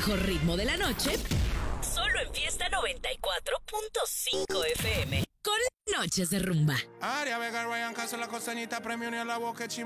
mejor ritmo de la noche, solo en Fiesta 94.5 FM. Con Noches de Rumba. Aria Vega, Ryan Castro, la costeñita, premio ni a la boca,